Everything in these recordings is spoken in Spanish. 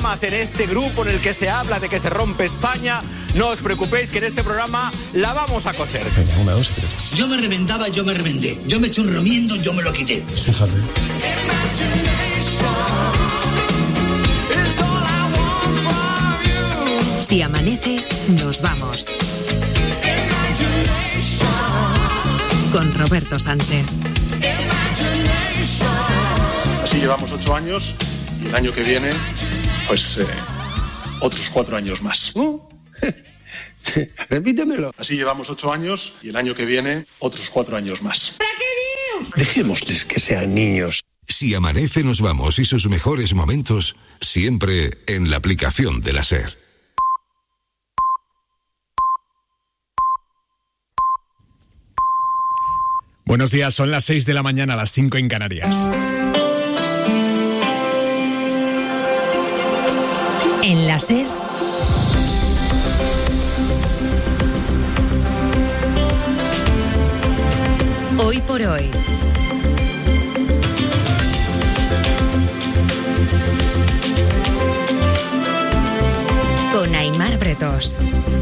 programas en este grupo en el que se habla de que se rompe España, no os preocupéis que en este programa la vamos a coser. Una, dos y tres. Yo me reventaba, yo me reventé. Yo me eché un romiendo, yo me lo quité. Fíjate. Si amanece, nos vamos. Con Roberto Sánchez. Así llevamos 8 años y el año que viene, pues otros 4 años más. Repítemelo. Así llevamos 8 años y el año que viene, otros 4 años más. Dejémosles que sean niños. Si amanece, nos vamos y sus mejores momentos siempre en la aplicación de la SER. Buenos días, son las 6 de la mañana, las 5 en Canarias. En la SER, hoy por hoy. Con Aimar Bretos.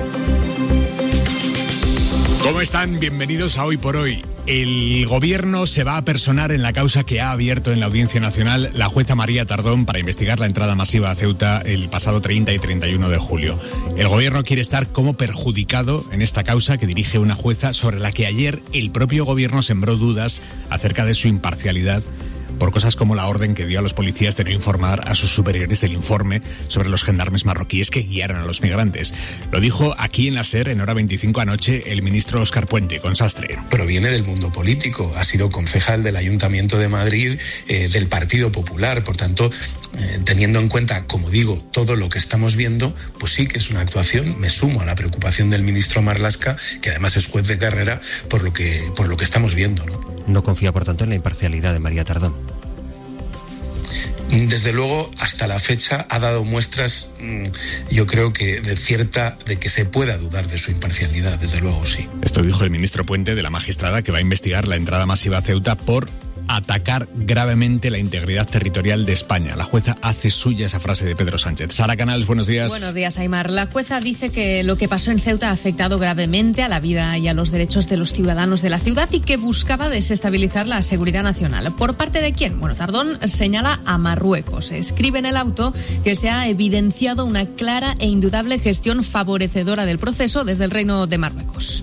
¿Cómo están? Bienvenidos a Hoy por Hoy. El gobierno se va a personar en la causa que ha abierto en la Audiencia Nacional la jueza María Tardón para investigar la entrada masiva a Ceuta el pasado 30 y 31 de julio. El gobierno quiere estar como perjudicado en esta causa que dirige una jueza sobre la que ayer el propio gobierno sembró dudas acerca de su imparcialidad por cosas como la orden que dio a los policías de no informar a sus superiores del informe sobre los gendarmes marroquíes que guiaron a los migrantes. Lo dijo aquí en la SER en Hora 25 anoche el ministro Óscar Puente, con Sastre. Proviene del mundo político, ha sido concejal del Ayuntamiento de Madrid, del Partido Popular, por tanto, teniendo en cuenta, como digo, todo lo que estamos viendo, pues sí que es una actuación. Me sumo a la preocupación del ministro Marlaska, que además es juez de carrera, por lo que estamos viendo, ¿no? No confía, por tanto, en la imparcialidad de María Tardón. Desde luego, hasta la fecha ha dado muestras, yo creo que de que se pueda dudar de su imparcialidad, desde luego sí. Esto dijo el ministro Puente de la magistrada que va a investigar la entrada masiva a Ceuta por atacar gravemente la integridad territorial de España. La jueza hace suya esa frase de Pedro Sánchez. Sara Canals, buenos días. Buenos días, Aimar. La jueza dice que lo que pasó en Ceuta ha afectado gravemente a la vida y a los derechos de los ciudadanos de la ciudad y que buscaba desestabilizar la seguridad nacional. ¿Por parte de quién? Bueno, Tardón señala a Marruecos. Escribe en el auto que se ha evidenciado una clara e indudable gestión favorecedora del proceso desde el Reino de Marruecos.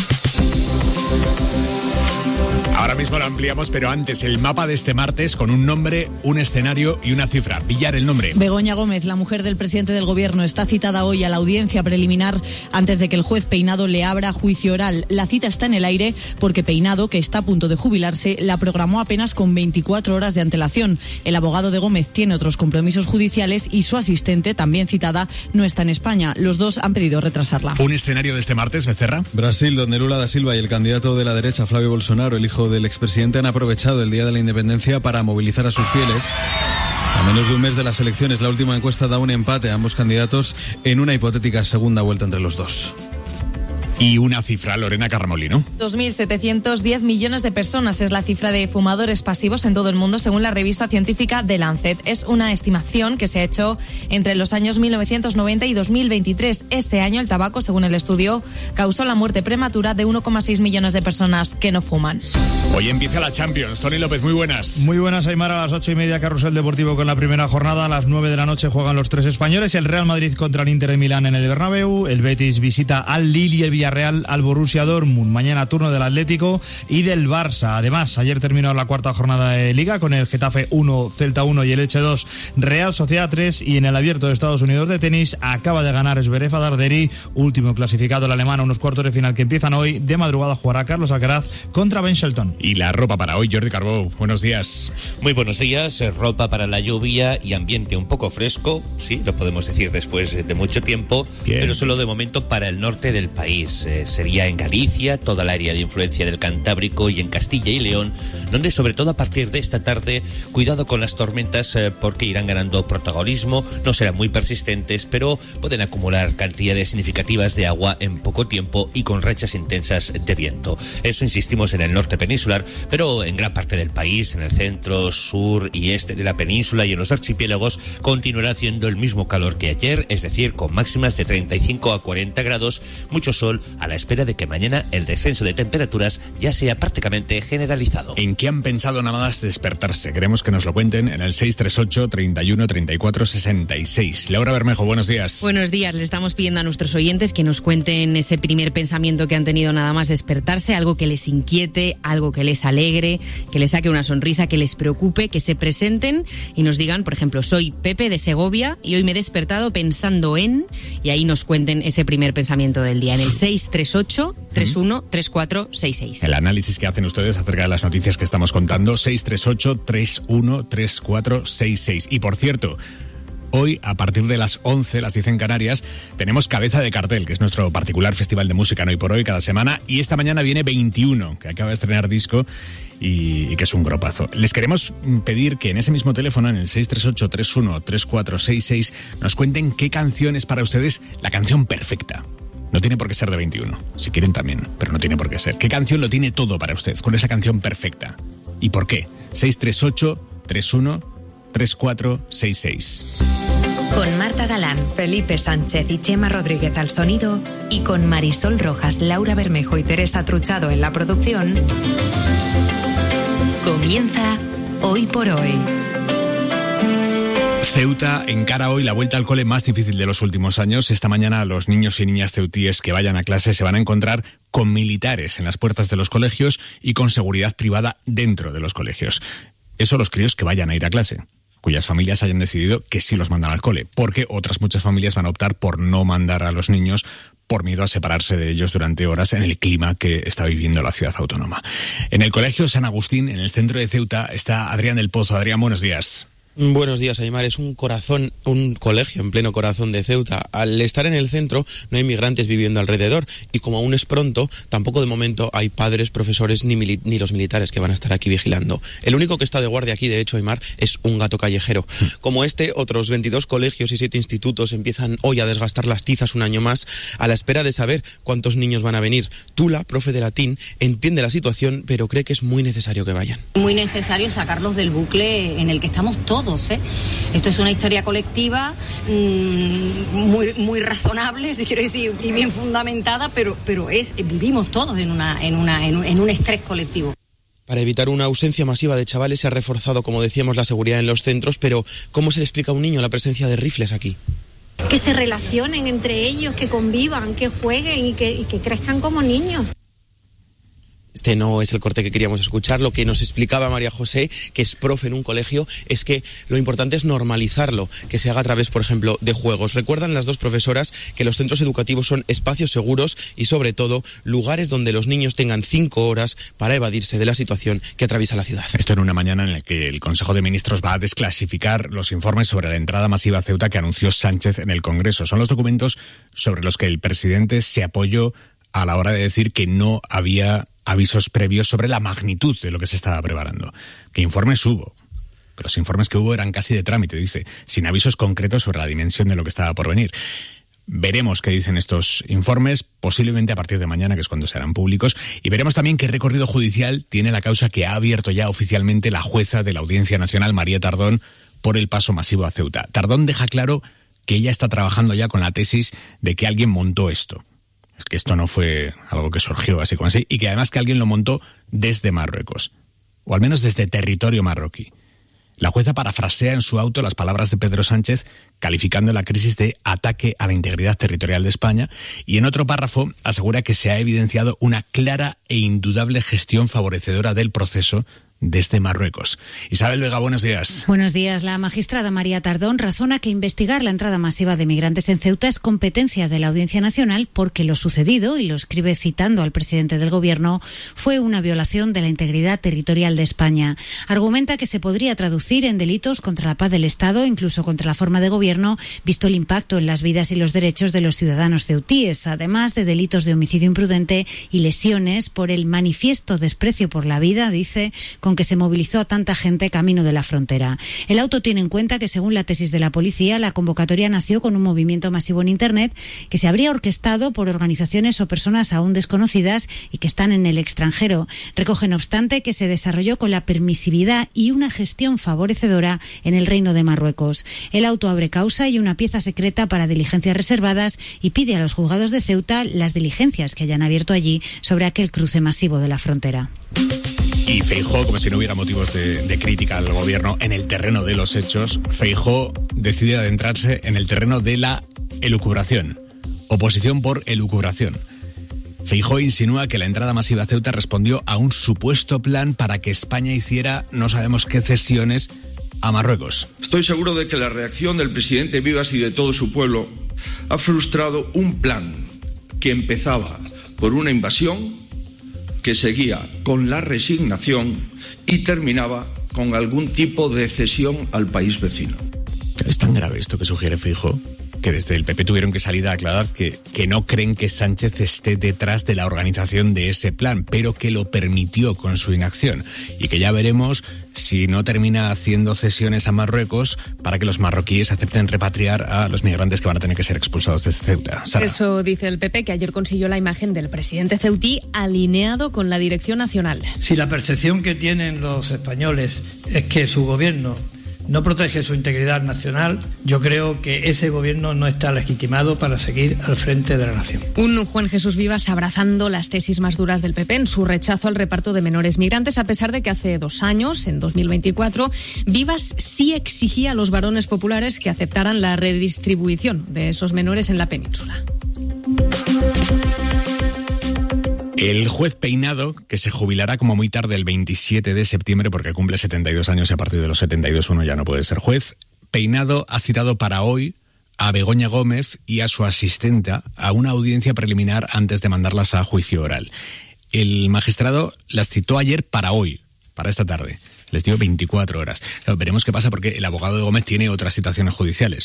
Ahora mismo lo ampliamos, pero antes el mapa de este martes con un nombre, un escenario y una cifra. Pillar el nombre. Begoña Gómez, la mujer del presidente del gobierno, está citada hoy a la audiencia preliminar antes de que el juez Peinado le abra juicio oral. La cita está en el aire porque Peinado, que está a punto de jubilarse, la programó apenas con 24 horas de antelación. El abogado de Gómez tiene otros compromisos judiciales y su asistente, también citada, no está en España. Los dos han pedido retrasarla. Un escenario de este martes, Becerra. Brasil, donde Lula da Silva y el candidato de la derecha, Flavio Bolsonaro, el hijo del expresidente, han aprovechado el Día de la Independencia para movilizar a sus fieles. A menos de un mes de las elecciones, la última encuesta da un empate a ambos candidatos en una hipotética segunda vuelta entre los dos. Y una cifra, Lorena Carramolino. 2.710 millones de personas es la cifra de fumadores pasivos en todo el mundo, según la revista científica The Lancet. Es una estimación que se ha hecho entre los años 1990 y 2023. Ese año el tabaco, según el estudio, causó la muerte prematura de 1,6 millones de personas que no fuman. Hoy empieza la Champions. Tony López, muy buenas. Muy buenas, Aimar. A las 8:30, Carrusel Deportivo con la primera jornada. A las 9 de la noche juegan los tres españoles. El Real Madrid contra el Inter de Milán en el Bernabéu. El Betis visita al Lille y el Villarreal al Borussia Dortmund. Mañana turno del Atlético y del Barça. Además, ayer terminó la cuarta jornada de Liga con el Getafe 1, Celta 1 y el Elche 2, Real Sociedad 3. Y en el Abierto de Estados Unidos de tenis acaba de ganar Zverev a Darderi, último clasificado el alemán a unos cuartos de final que empiezan hoy. De madrugada jugará Carlos Alcaraz contra Ben Shelton. Y la ropa para hoy, Jordi Carbó. Buenos días. Muy buenos días. Ropa para la lluvia y ambiente un poco fresco, sí, lo podemos decir después de mucho tiempo. Bien. Pero solo de momento para el norte del país. pues sería en Galicia, toda el área de influencia del Cantábrico y en Castilla y León, donde sobre todo a partir de esta tarde, cuidado con las tormentas porque irán ganando protagonismo, no serán muy persistentes, pero pueden acumular cantidades significativas de agua en poco tiempo y con rachas intensas de viento. Eso insistimos en el norte peninsular, pero en gran parte del país, en el centro, sur y este de la península y en los archipiélagos, continuará haciendo el mismo calor que ayer, es decir, con máximas de 35 a 40 grados, mucho sol, a la espera de que mañana el descenso de temperaturas ya sea prácticamente generalizado. ¿En qué han pensado nada más despertarse? Queremos que nos lo cuenten en el 638 31 34 66. Laura Bermejo, buenos días. Buenos días. Le estamos pidiendo a nuestros oyentes que nos cuenten ese primer pensamiento que han tenido nada más despertarse, algo que les inquiete, algo que les alegre, que les saque una sonrisa, que les preocupe, que se presenten y nos digan, por ejemplo, soy Pepe de Segovia y hoy me he despertado pensando en... Y ahí nos cuenten ese primer pensamiento del día en el 638 31 34 66. El análisis que hacen ustedes acerca de las noticias que estamos contando, 638 31 34 66. Y por cierto, hoy, a partir de las 11, las 10 en Canarias, tenemos Cabeza de Cartel, que es nuestro particular festival de música, no hoy por hoy, cada semana. Y esta mañana viene 21, que acaba de estrenar disco y que es un gropazo. Les queremos pedir que en ese mismo teléfono, en el 638 31 34 66, nos cuenten qué canción es para ustedes la canción perfecta. No tiene por qué ser de 21, si quieren también, pero no tiene por qué ser. ¿Qué canción lo tiene todo para usted, con esa canción perfecta? ¿Y por qué? 638 31 34 66. Con Marta Galán, Felipe Sánchez y Chema Rodríguez al sonido y con Marisol Rojas, Laura Bermejo y Teresa Truchado en la producción, comienza Hoy por Hoy. Ceuta encara hoy la vuelta al cole más difícil de los últimos años. Esta mañana los niños y niñas ceutíes que vayan a clase se van a encontrar con militares en las puertas de los colegios y con seguridad privada dentro de los colegios. Eso los críos que vayan a ir a clase, cuyas familias hayan decidido que sí los mandan al cole, porque otras muchas familias van a optar por no mandar a los niños por miedo a separarse de ellos durante horas en el clima que está viviendo la ciudad autónoma. En el Colegio San Agustín, en el centro de Ceuta, está Adrián del Pozo. Adrián, buenos días. Buenos días, Aymar. Es un colegio en pleno corazón de Ceuta. Al estar en el centro no hay migrantes viviendo alrededor y como aún es pronto, tampoco de momento hay padres, profesores ni los militares que van a estar aquí vigilando. El único que está de guardia aquí, de hecho, Aymar, es un gato callejero. Como otros 22 colegios y 7 institutos empiezan hoy a desgastar las tizas un año más a la espera de saber cuántos niños van a venir. Tula, profe de latín, entiende la situación, pero cree que es muy necesario que vayan. Muy necesario sacarlos del bucle en el que estamos todos. Esto es una historia colectiva muy razonable, quiero decir, y bien fundamentada, pero vivimos todos en un estrés colectivo. Para evitar una ausencia masiva de chavales se ha reforzado, como decíamos, la seguridad en los centros, pero ¿cómo se le explica a un niño la presencia de rifles aquí? Que se relacionen entre ellos, que convivan, que jueguen y que crezcan como niños. Este no es el corte que queríamos escuchar. Lo que nos explicaba María José, que es profe en un colegio, es que lo importante es normalizarlo, que se haga a través, por ejemplo, de juegos. Recuerdan las dos profesoras que los centros educativos son espacios seguros y, sobre todo, lugares donde los niños tengan 5 horas para evadirse de la situación que atraviesa la ciudad. Esto en una mañana en la que el Consejo de Ministros va a desclasificar los informes sobre la entrada masiva a Ceuta que anunció Sánchez en el Congreso. Son los documentos sobre los que el presidente se apoyó a la hora de decir que no había avisos previos sobre la magnitud de lo que se estaba preparando. ¿Qué informes hubo? Que los informes que hubo eran casi de trámite, dice, sin avisos concretos sobre la dimensión de lo que estaba por venir. Veremos qué dicen estos informes, posiblemente a partir de mañana, que es cuando serán públicos, y veremos también qué recorrido judicial tiene la causa que ha abierto ya oficialmente la jueza de la Audiencia Nacional, María Tardón, por el paso masivo a Ceuta. Tardón deja claro que ella está trabajando ya con la tesis de que alguien montó esto. Es que esto no fue algo que surgió así como así, y que además que alguien lo montó desde Marruecos, o al menos desde territorio marroquí. La jueza parafrasea en su auto las palabras de Pedro Sánchez, calificando la crisis de ataque a la integridad territorial de España, y en otro párrafo asegura que se ha evidenciado una clara e indudable gestión favorecedora del proceso desde Marruecos. Isabel Vega, buenos días. Buenos días. La magistrada María Tardón razona que investigar la entrada masiva de migrantes en Ceuta es competencia de la Audiencia Nacional porque lo sucedido, y lo escribe citando al presidente del Gobierno, fue una violación de la integridad territorial de España. Argumenta que se podría traducir en delitos contra la paz del Estado, incluso contra la forma de gobierno, visto el impacto en las vidas y los derechos de los ciudadanos ceutíes, además de delitos de homicidio imprudente y lesiones por el manifiesto desprecio por la vida, dice, con que se movilizó a tanta gente camino de la frontera. El auto tiene en cuenta que, según la tesis de la policía, la convocatoria nació con un movimiento masivo en Internet que se habría orquestado por organizaciones o personas aún desconocidas y que están en el extranjero. Recoge, no obstante, que se desarrolló con la permisividad y una gestión favorecedora en el Reino de Marruecos. El auto abre causa y una pieza secreta para diligencias reservadas y pide a los juzgados de Ceuta las diligencias que hayan abierto allí sobre aquel cruce masivo de la frontera. Y Feijóo, como si no hubiera motivos de crítica al gobierno en el terreno de los hechos, Feijóo decide adentrarse en el terreno de la elucubración. Oposición por elucubración. Feijóo insinúa que la entrada masiva a Ceuta respondió a un supuesto plan para que España hiciera no sabemos qué cesiones a Marruecos. Estoy seguro de que la reacción del presidente Vivas y de todo su pueblo ha frustrado un plan que empezaba por una invasión, que seguía con la resignación y terminaba con algún tipo de cesión al país vecino. Es tan grave esto que sugiere Feijóo que desde el PP tuvieron que salir a aclarar que no creen que Sánchez esté detrás de la organización de ese plan, pero que lo permitió con su inacción, y que ya veremos si no termina haciendo cesiones a Marruecos para que los marroquíes acepten repatriar a los migrantes que van a tener que ser expulsados desde Ceuta. Sara. Eso dice el PP, que ayer consiguió la imagen del presidente ceutí alineado con la dirección nacional. Si la percepción que tienen los españoles es que su gobierno no protege su integridad nacional, yo creo que ese gobierno no está legitimado para seguir al frente de la nación. Un Juan Jesús Vivas abrazando las tesis más duras del PP en su rechazo al reparto de menores migrantes, a pesar de que hace 2 años, en 2024, Vivas sí exigía a los varones populares que aceptaran la redistribución de esos menores en la península. El juez Peinado, que se jubilará como muy tarde el 27 de septiembre porque cumple 72 años y a partir de los 72 uno ya no puede ser juez, Peinado ha citado para hoy a Begoña Gómez y a su asistenta a una audiencia preliminar antes de mandarlas a juicio oral. El magistrado las citó ayer para hoy, para esta tarde. Les dio 24 horas. Claro, veremos qué pasa porque el abogado de Gómez tiene otras citaciones judiciales.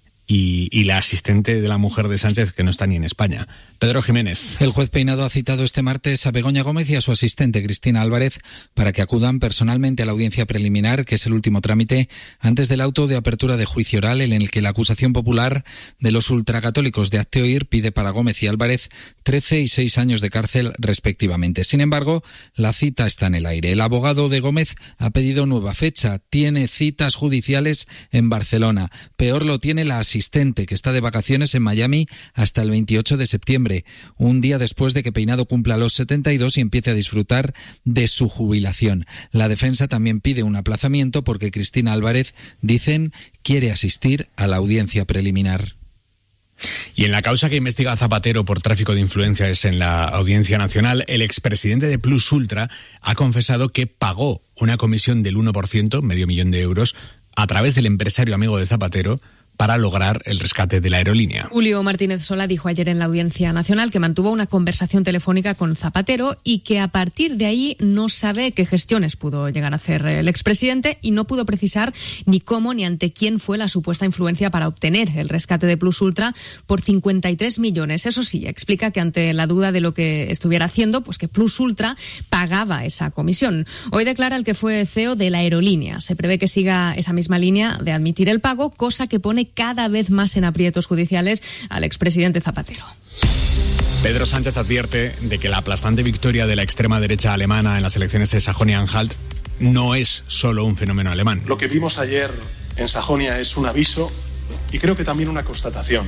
Y la asistente de la mujer de Sánchez, que no está ni en España. Pedro Jiménez. El juez Peinado ha citado este martes a Begoña Gómez y a su asistente Cristina Álvarez para que acudan personalmente a la audiencia preliminar, que es el último trámite antes del auto de apertura de juicio oral en el que la acusación popular de los ultracatólicos de Hazte Oír pide para Gómez y Álvarez 13 y 6 años de cárcel respectivamente. Sin embargo, la cita está en el aire. El abogado de Gómez ha pedido nueva fecha. Tiene citas judiciales en Barcelona. Peor lo tiene la asistente, que está de vacaciones en Miami hasta el 28 de septiembre, un día después de que Peinado cumpla los 72 y empiece a disfrutar de su jubilación. La defensa también pide un aplazamiento porque Cristina Álvarez, dicen, quiere asistir a la audiencia preliminar. Y en la causa que investiga a Zapatero por tráfico de influencias en la Audiencia Nacional, el expresidente de Plus Ultra ha confesado que pagó una comisión del 1%, $500,000 de euros, a través del empresario amigo de Zapatero, para lograr el rescate de la aerolínea. Julio Martínez Sola dijo ayer en la Audiencia Nacional que mantuvo una conversación telefónica con Zapatero y que a partir de ahí no sabe qué gestiones pudo llegar a hacer el expresidente y no pudo precisar ni cómo ni ante quién fue la supuesta influencia para obtener el rescate de Plus Ultra por 53 millones. Eso sí, explica que ante la duda de lo que estuviera haciendo, pues que Plus Ultra pagaba esa comisión. Hoy declara el que fue CEO de la aerolínea. Se prevé que siga esa misma línea de admitir el pago, cosa que pone cada vez más en aprietos judiciales al expresidente Zapatero. Pedro Sánchez advierte de que la aplastante victoria de la extrema derecha alemana en las elecciones de Sajonia-Anhalt no es solo un fenómeno alemán. Lo que vimos ayer en Sajonia es un aviso y creo que también una constatación.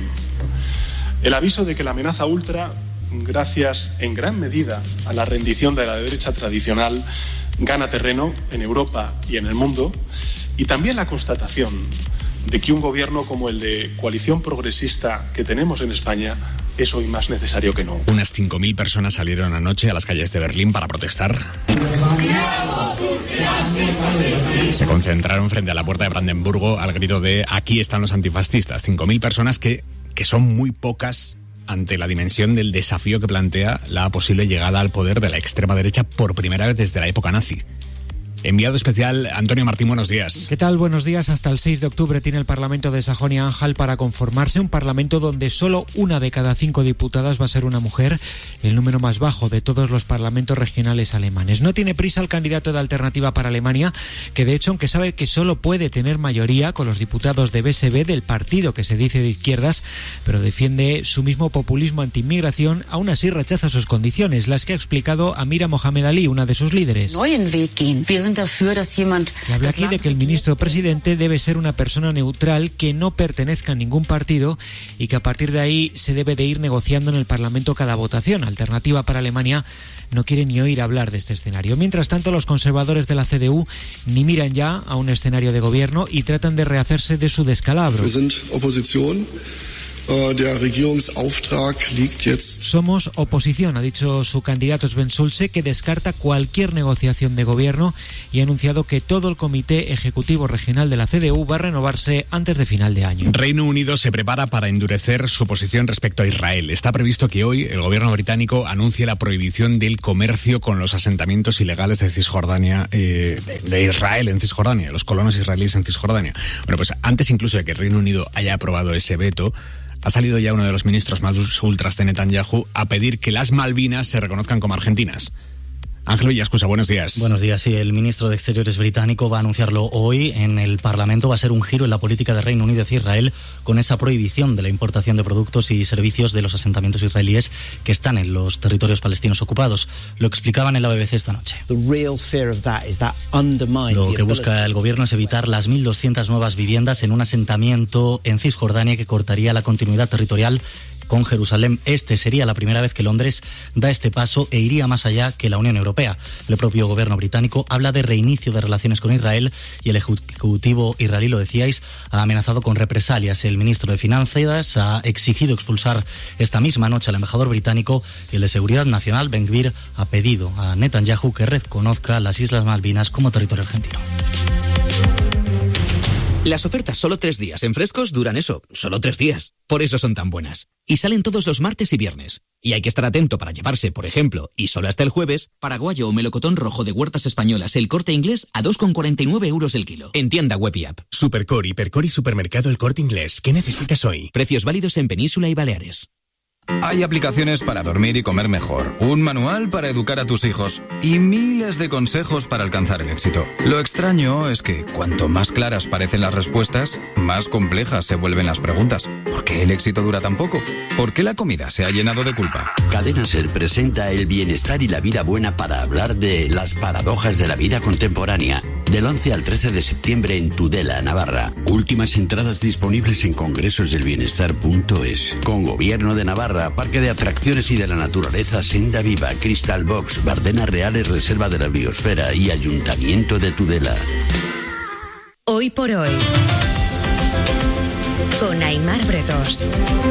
El aviso de que la amenaza ultra, gracias en gran medida a la rendición de la derecha tradicional, gana terreno en Europa y en el mundo, y también la constatación de que un gobierno como el de coalición progresista que tenemos en España es hoy más necesario que nunca. Unas 5.000 personas salieron anoche a las calles de Berlín para protestar. Se concentraron frente a la puerta de Brandenburgo al grito de "aquí están los antifascistas". 5.000 personas que son muy pocas ante la dimensión del desafío que plantea la posible llegada al poder de la extrema derecha por primera vez desde la época nazi. Enviado especial, Antonio Martín, buenos días. ¿Qué tal? Buenos días. Hasta el 6 de octubre tiene el Parlamento de Sajonia-Anhalt para conformarse, un Parlamento donde solo 1 de cada 5 diputadas va a ser una mujer, el número más bajo de todos los parlamentos regionales alemanes. No tiene prisa el candidato de Alternativa para Alemania, que de hecho, aunque sabe que solo puede tener mayoría con los diputados de BSB, del partido que se dice de izquierdas, pero defiende su mismo populismo anti-inmigración, aún así rechaza sus condiciones, las que ha explicado Amira Mohamed Ali, una de sus líderes. Que habla aquí de que el ministro presidente debe ser una persona neutral, que no pertenezca a ningún partido y que a partir de ahí se debe de ir negociando en el Parlamento cada votación. Alternativa para Alemania no quiere ni oír hablar de este escenario. Mientras tanto, los conservadores de la CDU ni miran ya a un escenario de gobierno y tratan de rehacerse de su descalabro. Somos oposición, ha dicho su candidato Sven Schulze, que descarta cualquier negociación de gobierno y ha anunciado que todo el Comité Ejecutivo Regional de la CDU va a renovarse antes de final de año. Reino Unido se prepara para endurecer su posición respecto a Israel. Está previsto que hoy el gobierno británico anuncie la prohibición del comercio con los asentamientos ilegales de Cisjordania, de Israel en Cisjordania, los colonos israelíes en Cisjordania. Bueno, pues antes incluso de que el Reino Unido haya aprobado ese veto, ha salido ya uno de los ministros más ultras de Netanyahu a pedir que las Malvinas se reconozcan como argentinas. Ángel Villascusa, buenos días. Buenos días, sí. El ministro de Exteriores británico va a anunciarlo hoy en el Parlamento. Va a ser un giro en la política de Reino Unido hacia Israel con esa prohibición de la importación de productos y servicios de los asentamientos israelíes que están en los territorios palestinos ocupados. Lo explicaban en la BBC esta noche. Lo que busca el gobierno es evitar las 1.200 nuevas viviendas en un asentamiento en Cisjordania que cortaría la continuidad territorial con Jerusalén. Este sería la primera vez que Londres da este paso e iría más allá que la Unión Europea. El propio gobierno británico habla de reinicio de relaciones con Israel y el ejecutivo israelí, lo decíais, ha amenazado con represalias. El ministro de Finanzas ha exigido expulsar esta misma noche al embajador británico y el de Seguridad Nacional, Ben Gvir, ha pedido a Netanyahu que reconozca las Islas Malvinas como territorio argentino. Las ofertas solo 3 días en Frescos duran eso, solo 3 días. Por eso son tan buenas. Y salen todos los martes y viernes. Y hay que estar atento para llevarse, por ejemplo, y solo hasta el jueves, paraguayo o melocotón rojo de Huertas Españolas El Corte Inglés a 2,49 € el kilo. En tienda web y app. Supercore, Hipercore y Supermercado El Corte Inglés. ¿Qué necesitas hoy? Precios válidos en Península y Baleares. Hay aplicaciones para dormir y comer mejor, un manual para educar a tus hijos y miles de consejos para alcanzar el éxito. Lo extraño es que cuanto más claras parecen las respuestas, más complejas se vuelven las preguntas. ¿Por qué el éxito dura tan poco? ¿Por qué la comida se ha llenado de culpa? Cadena Ser presenta el bienestar y la vida buena para hablar de las paradojas de la vida contemporánea. Del 11 al 13 de septiembre en Tudela, Navarra. Últimas entradas disponibles en congresosdelbienestar.es. Con Gobierno de Navarra, Parque de Atracciones y de la Naturaleza Senda Viva, Crystal Box, Bardenas Reales, Reserva de la Biosfera y Ayuntamiento de Tudela. Hoy por hoy, con Aimar Bretos.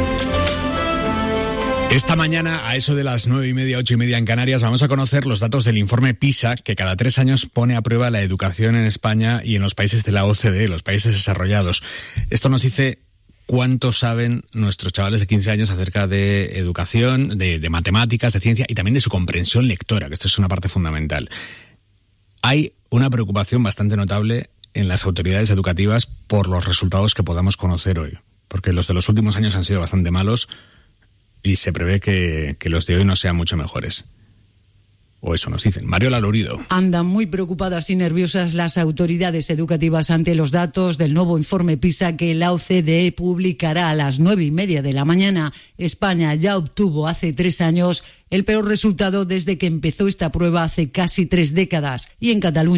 Esta mañana, a eso de las 9:30, 8:30 en Canarias, vamos a conocer los datos del informe PISA, que cada 3 años pone a prueba la educación en España y en los países de la OCDE, los países desarrollados. Esto nos dice cuánto saben nuestros chavales de 15 años acerca de educación, de matemáticas, de ciencia y también de su comprensión lectora, que esto es una parte fundamental. Hay una preocupación bastante notable en las autoridades educativas por los resultados que podamos conocer hoy, porque los de los últimos años han sido bastante malos y se prevé que los de hoy no sean mucho mejores. O eso nos dicen. Mariola Lourido. Andan muy preocupadas y nerviosas las autoridades educativas ante los datos del nuevo informe PISA que la OCDE publicará a las 9:30 de la mañana. España ya obtuvo hace 3 años el peor resultado desde que empezó esta prueba hace casi 3 décadas. Y en Cataluña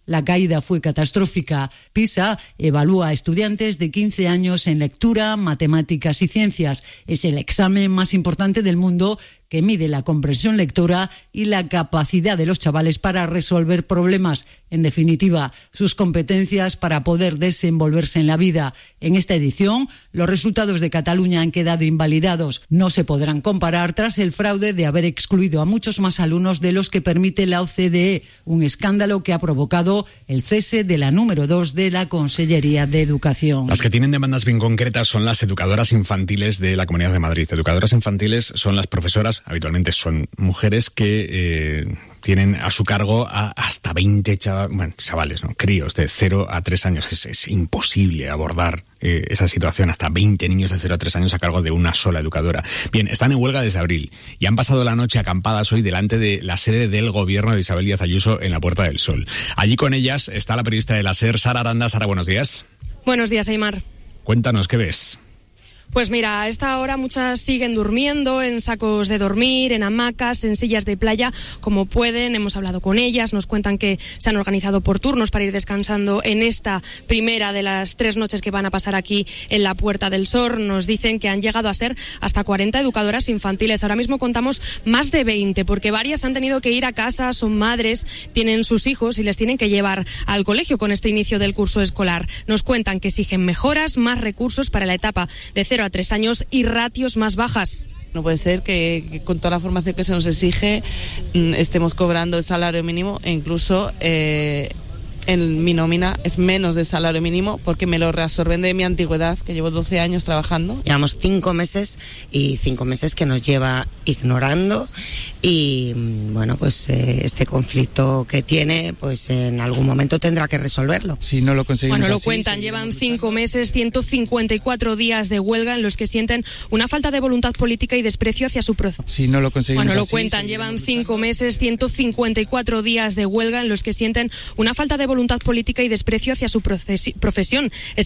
la caída fue catastrófica. PISA evalúa a estudiantes de 15 años en lectura, matemáticas y ciencias. Es el examen más importante del mundo que mide la comprensión lectora y la capacidad de los chavales para resolver problemas. En definitiva, sus competencias para poder desenvolverse en la vida. En esta edición, los resultados de Cataluña han quedado invalidados. No se podrán comparar tras el fraude de haber excluido a muchos más alumnos de los que permite la OCDE, un escándalo que ha provocado el cese de la número 2 de la Consellería de Educación. Las que tienen demandas bien concretas son las educadoras infantiles de la Comunidad de Madrid. Educadoras infantiles son las profesoras, habitualmente son mujeres que tienen a su cargo hasta 20 chavales, ¿no? Críos de 0 a 3 años. Es imposible abordar esa situación, hasta 20 niños de 0 a 3 años a cargo de una sola educadora. Bien, están en huelga desde abril y han pasado la noche acampadas hoy delante de la sede del gobierno de Isabel Díaz Ayuso en la Puerta del Sol. Allí con ellas está la periodista de la SER, Sara Aranda. Sara, buenos días. Buenos días, Aimar. Cuéntanos, ¿qué ves? Pues mira, a esta hora muchas siguen durmiendo en sacos de dormir, en hamacas, en sillas de playa, como pueden. Hemos hablado con ellas, nos cuentan que se han organizado por turnos para ir descansando en esta primera de las 3 noches que van a pasar aquí en la Puerta del Sol. Nos dicen que han llegado a ser hasta 40 educadoras infantiles. Ahora mismo contamos más de 20, porque varias han tenido que ir a casa, son madres, tienen sus hijos y les tienen que llevar al colegio con este inicio del curso escolar. Nos cuentan que exigen mejoras, más recursos para la etapa de 0 a 3 años y ratios más bajas. No puede ser que con toda la formación que se nos exige estemos cobrando el salario mínimo e incluso en mi nómina es menos del salario mínimo porque me lo reabsorben de mi antigüedad, que llevo 12 años trabajando. Llevamos 5 meses y 5 meses que nos lleva ignorando y bueno, pues este conflicto que tiene, pues en algún momento tendrá que resolverlo. Si no lo conseguimos. Bueno, lo cuentan, llevan 5 meses, 154 días de huelga en los que sienten una falta de voluntad política y desprecio hacia su proceso. Si no lo conseguimos. Bueno, lo cuentan, llevan 5 meses, 154 días de huelga en los que sienten una falta de voluntad política y desprecio hacia su profesión.